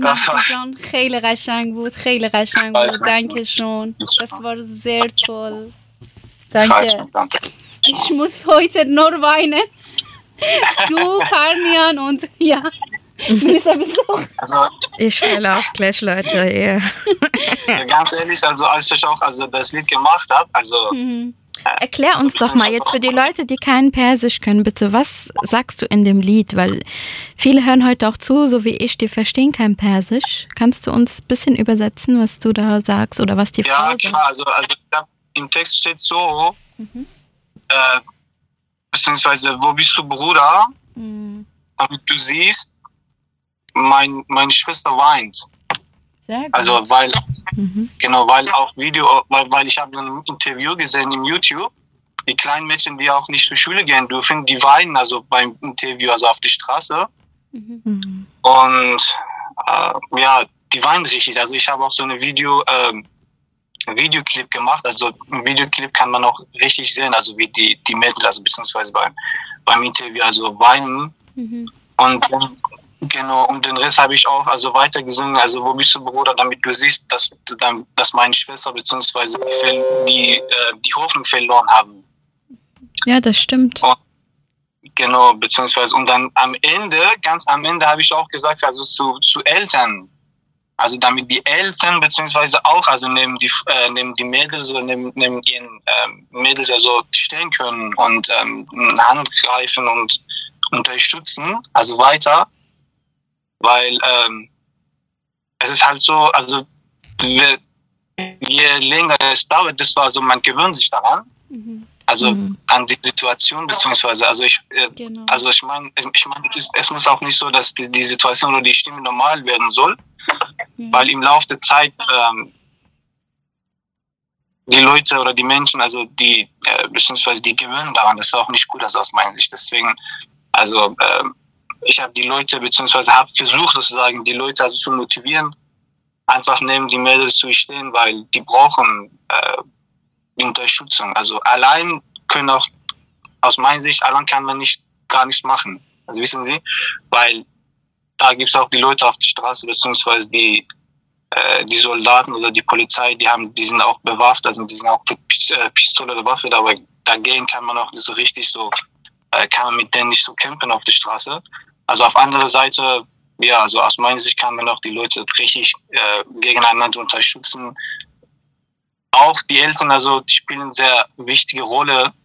مهدی خیلی قشنگ بود danke schön das war sehr toll danke ich muss heute nur weinen du Parnian und ja also, ich heule auch gleich, Leute. Yeah. Ganz ehrlich, also als ich auch das Lied gemacht habe, erklär uns doch mal jetzt für die Leute, die kein Persisch können, bitte, was sagst du in dem Lied? Weil viele hören heute auch zu, so wie ich, die verstehen kein Persisch. Kannst du uns ein bisschen übersetzen, was du da sagst oder was die Frau sagt? Ja, klar, also im Text steht so, beziehungsweise, wo bist du, Bruder? Damit du siehst, meine Schwester weint. Sehr gut. Also weil auch weil ich habe ein Interview gesehen im YouTube, die kleinen Mädchen, die auch nicht zur Schule gehen dürfen, die weinen also beim Interview, also auf der Straße. Und die weinen richtig. Also ich habe auch so eine Videoclip gemacht. Also im Videoclip kann man auch richtig sehen, also wie die Mädchen, also beziehungsweise beim Interview, also weinen. Und genau, und den Rest habe ich auch also weiter gesungen, also wo bist du, Bruder, damit du siehst, dass meine Schwester beziehungsweise die Hoffnung verloren haben. Ja, das stimmt. Und, genau, beziehungsweise und dann ganz am Ende habe ich auch gesagt, also zu Eltern, also damit die Eltern beziehungsweise auch, also neben die Mädels oder neben ihren Mädels also stehen können und eine Hand greifen und unterstützen, also weiter. Weil es ist halt so, also je länger es dauert, desto also man gewöhnt sich daran, also an die Situation beziehungsweise, also ich meine, es muss auch nicht so, dass die Situation oder die Stimme normal werden soll, weil im Laufe der Zeit die Leute oder die Menschen, also die beziehungsweise die gewöhnen daran, das ist auch nicht gut, also aus meiner Sicht. Deswegen, also ich habe die Leute, beziehungsweise habe versucht sozusagen, die Leute also zu motivieren, einfach neben die Mädels zu stehen, weil die brauchen die Unterstützung. Also allein können auch, aus meiner Sicht, allein kann man gar nichts machen. Also wissen Sie, weil da gibt es auch die Leute auf der Straße, beziehungsweise die Soldaten oder die Polizei, die sind auch bewaffnet, also die sind auch mit Pistole bewaffnet, aber dagegen kann man auch nicht so richtig so, kann man mit denen nicht so kämpfen auf der Straße. Also auf andere Seite, ja, also aus meiner Sicht kann man auch die Leute richtig gegeneinander unterstützen. Auch die Eltern, also die spielen eine sehr wichtige Rolle.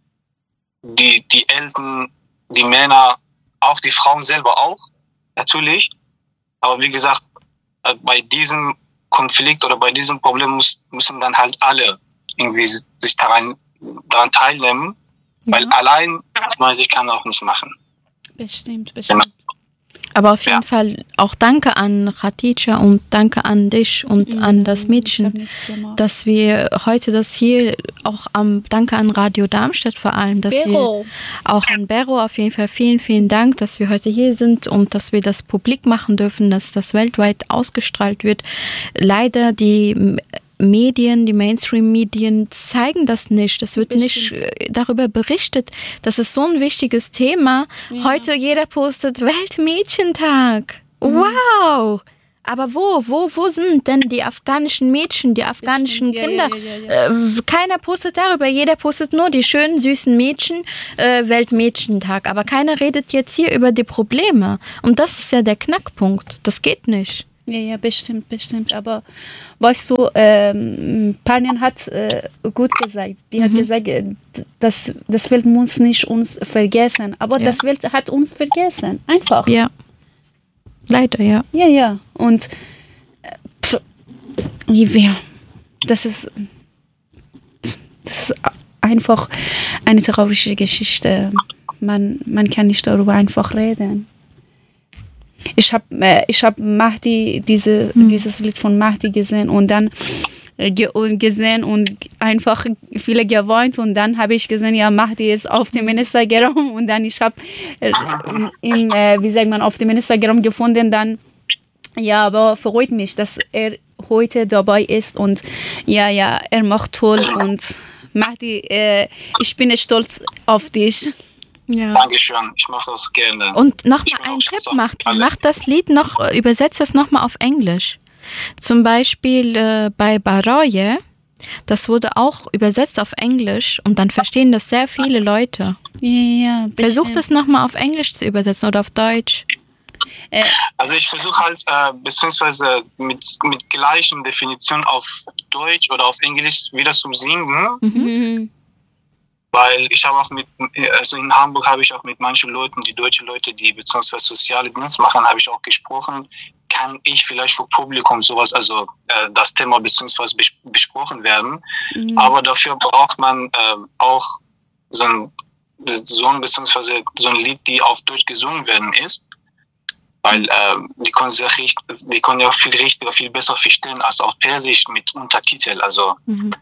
Die Eltern, die Männer, auch die Frauen selber auch, natürlich. Aber wie gesagt, bei diesem Konflikt oder bei diesem Problem müssen dann halt alle irgendwie sich daran teilnehmen. Weil allein, aus meiner Sicht, kann man auch nicht machen. Bestimmt. Genau. Aber auf jeden Fall auch danke an Khadija und danke an dich und an das Mädchen, dass wir heute das hier auch danke an Radio Darmstadt vor allem, dass wir auch an Bero auf jeden Fall vielen Dank, dass wir heute hier sind und dass wir das publik machen dürfen, dass das weltweit ausgestrahlt wird. Leider die Medien, die Mainstream-Medien zeigen das nicht. Es wird nicht darüber berichtet. Das ist so ein wichtiges Thema. Ja. Heute jeder postet Weltmädchentag. Wow! Aber wo sind denn die afghanischen Mädchen, die afghanischen Kinder? Ja. Keiner postet darüber. Jeder postet nur die schönen, süßen Mädchen, Weltmädchentag. Aber keiner redet jetzt hier über die Probleme. Und das ist ja der Knackpunkt. Das geht nicht. Ja, bestimmt. Aber weißt du, Parnian hat gut gesagt. Die hat gesagt, das Welt muss nicht uns vergessen. Aber das Welt hat uns vergessen. Einfach. Ja. Leider, ja. Ja. Und das ist einfach eine traurige Geschichte. Man kann nicht darüber einfach reden. Ich hab Mahdi, dieses Lied von Mahdi gesehen und dann gesehen und einfach viele geweint und dann habe ich gesehen, ja, Mahdi ist auf dem Instagram und dann ich habe auf dem Instagram gefunden, dann ja, aber freut mich, dass er heute dabei ist und ja, er macht toll und Mahdi, ich bin stolz auf dich. Ja. Dankeschön, ich mache das gerne. Und nochmal einen Tipp macht das Lied noch, übersetzt das nochmal auf Englisch. Zum Beispiel bei Baroye, das wurde auch übersetzt auf Englisch und dann verstehen das sehr viele Leute. Ja, Versuch das nochmal auf Englisch zu übersetzen oder auf Deutsch. Also ich versuche halt, beziehungsweise mit gleichen Definitionen auf Deutsch oder auf Englisch wieder zu singen. Mhm. Weil ich habe auch also in Hamburg habe ich auch mit manchen Leuten, die deutsche Leute, die beziehungsweise soziale Dienst machen, habe ich auch gesprochen. Kann ich vielleicht vor Publikum sowas, also das Thema beziehungsweise besprochen werden. Mhm. Aber dafür braucht man auch so ein Song beziehungsweise so ein Lied, die auf Deutsch gesungen werden ist. Weil die können ja viel richtiger, viel besser verstehen als auf Persisch mit Untertitel. Also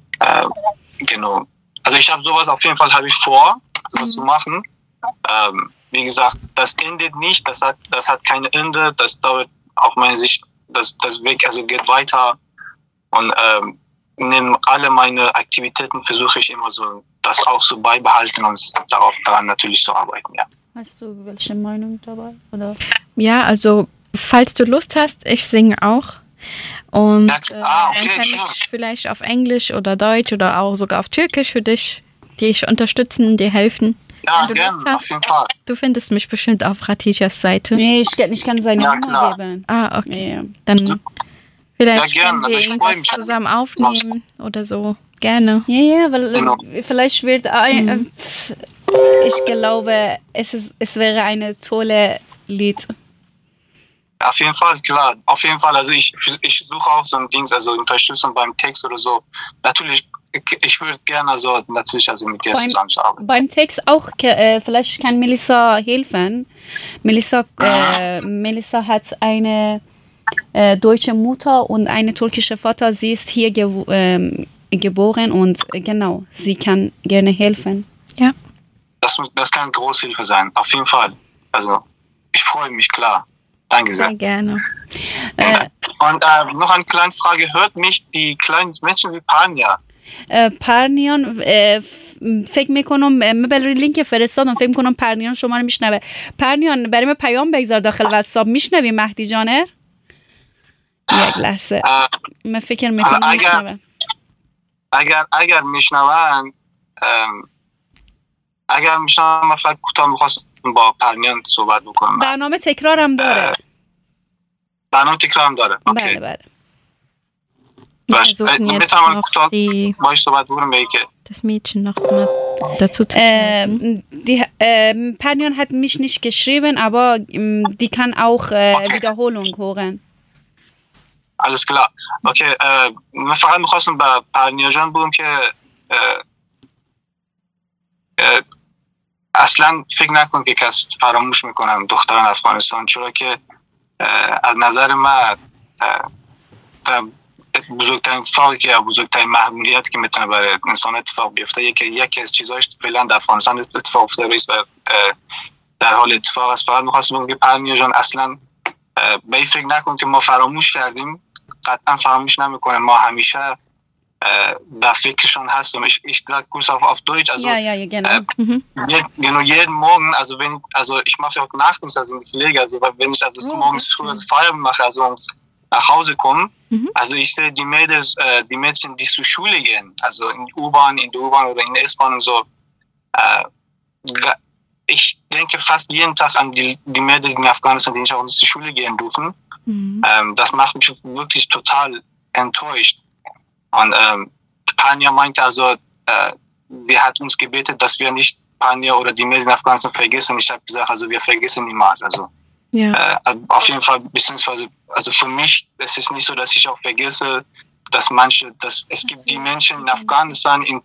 genau. Also ich habe sowas auf jeden Fall vor, sowas zu machen. Wie gesagt, das endet nicht, das hat kein Ende, das dauert auf meine Sicht, das Weg also geht weiter. Und neben alle meine Aktivitäten versuche ich immer so, das auch so beibehalten und daran natürlich zu arbeiten, ja. Hast du welche Meinung dabei? Oder? Ja, also falls du Lust hast, ich singe auch. Und okay, dann kann ich vielleicht auf Englisch oder Deutsch oder auch sogar auf Türkisch für dich unterstützen, dir helfen. Ja, gerne, auf jeden Fall. Du findest mich bestimmt auf Khatijas Seite. Nee, ich kann seine Nummer geben. Ah, okay. Ja. Dann vielleicht können wir irgendwas zusammen aufnehmen oder so. Gerne. Ja, weil vielleicht wird ich glaube, es wäre eine tolle Lied. Auf jeden Fall, klar. Auf jeden Fall. Also ich suche auch so ein Ding, also Unterstützung beim Text oder so. Natürlich, ich würde gerne mit dir zusammenarbeiten. Beim Text auch, vielleicht kann Melissa helfen. Melissa hat eine deutsche Mutter und eine türkische Vater. Sie ist hier geboren und genau, sie kann gerne helfen. Ja. Das kann Großhilfe sein, auf jeden Fall. Also ich freue mich, klar. Danke sehr. Sehr gerne. Und noch eine kleine Frage. Hört mich die kleinen Menschen wie Pania? پرنیان فکر میکنم برای لینک فرستادم فکر میکنم پرنیان شما رو میشنوه. پرنیان برای من پیام بگذار داخل واتساپ. میشنوی مهدی جانر؟ یک لحظه من فکر میکنم میشنوه. اگر میشنون من فقط کوتاه میخواستم با پرنیان صحبت بکنم. برنامه تکرارم داره. بله. Wir versuchen jetzt noch das Mädchen noch mal dazu zu schreiben. Panion hat mich nicht geschrieben, aber die kann auch Wiederholung hören. Alles klar. Okay, من فقط میخواستم با پرنیا جان بگم که اصلا فکر نکن که کس فراموش میکنم دختران افغانستان، چرا که از نظر من بزرگترین اتفاقی که بزرگترین محمولیت که میتونه برای انسان اتفاق بیفته یکی از چیزاش فعلا در افغانستان اتفاق افتاده است و در حال اتفاق است. فقط می‌خواستم بگم که پرنیا جان اصلا به این فکر نکن که ما فراموش کردیم، قطعا فراموش نمیکنیم، ما همیشه der Fiction hast und ich sage kurz auf Deutsch, also genau. Jeden Morgen, also ich mache auch Nachtdienst, also in die Pflege, also wenn ich morgens früh Feierabend mache, also uns nach Hause kommen, also ich sehe die Mädchen, die zur Schule gehen, also in der U-Bahn oder in der S-Bahn und so, ich denke fast jeden Tag an die Mädchen in Afghanistan, die nicht auch zur Schule gehen dürfen. Das macht mich wirklich total enttäuscht. Und Pania meinte also, die hat uns gebetet, dass wir nicht Pania oder die Mädchen in Afghanistan vergessen. Ich habe gesagt, also wir vergessen niemals. Also auf jeden Fall, beziehungsweise, also für mich, es ist nicht so, dass ich auch vergesse, dass es gibt die Menschen in Afghanistan in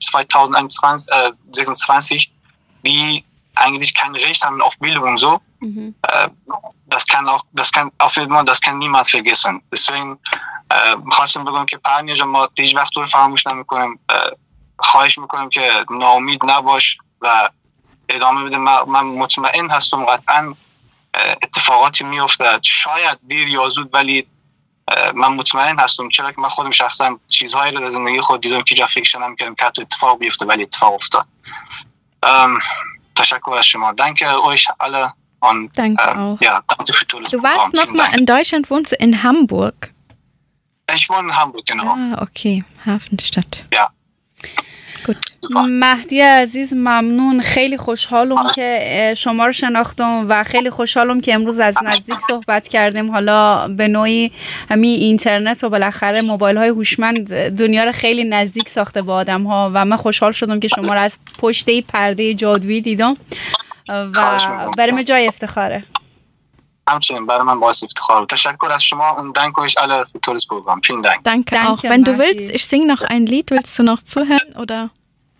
2026, die eigentlich kein Recht haben auf Bildung und so. Das kann niemand vergessen. Deswegen خواستم بگم که پرنیا جان ما هیچ وقت رو فراموش نمی‌کنیم، خواهش می‌کنیم که ناامید نباش و ادامه بده. من مطمئن هستم قطعا اتفاقاتی میفته، شاید دیر یا زود، ولی من مطمئن هستم، چرا که من خودم شخصا چیزهایی رو در زندگی خود دیدم که جا فکر نمی‌کردم که اتفاق بیفته ولی اتفاق افتاد. تشکر از شما. Danke euch alle. Und, danke auch. Ja, danke für tolles Du warst nochmal in Deutschland, wohnst du in Hamburg? Ich wohne in Hamburg, genau. Ah, okay. Hafenstadt. Ja. Gut. مهدی عزیز ممنون. خیلی خوشحالم که شما رو شناختم و خیلی خوشحالم که امروز از نزدیک صحبت کردیم. حالا به نوعی همین اینترنت و بالاخره موبایل های هوشمند دنیا رو خیلی نزدیک ساخته به آدم ها و من خوشحال شدم که شما رو از پشت پرده جادویی دیدم و برای من جای افتخاره. Hamstehen, bei meinem Boss Iftikhar. Tashakkur as Shoma und danke euch alle für tolles Programm. Vielen Dank. Danke auch. Wenn du willst, ich singe noch ein Lied. Willst du noch zuhören oder?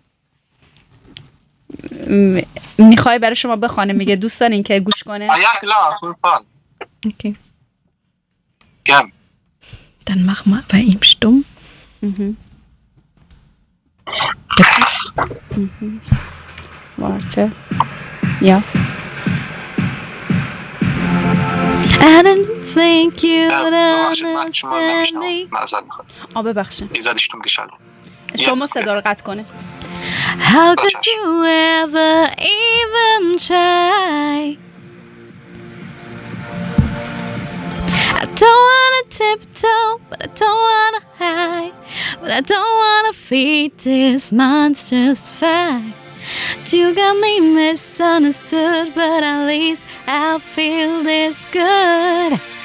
میخوای برای شما بخوانه میگه دوست دارین که گوش کنه؟ Ja, klar, auf jeden Fall. Okay. Gern. Dann mach mal bei ihm stumm. Bitte. Warte. Ja. I didn't think you would understand me. ببخشید. Ich sage stumm geschaltet. شما صدا رو قطع کنه. How could you ever even try? I don't wanna tiptoe, but I don't wanna hide. But I don't wanna feed this monstrous fight. You got me misunderstood, but at least I feel this good.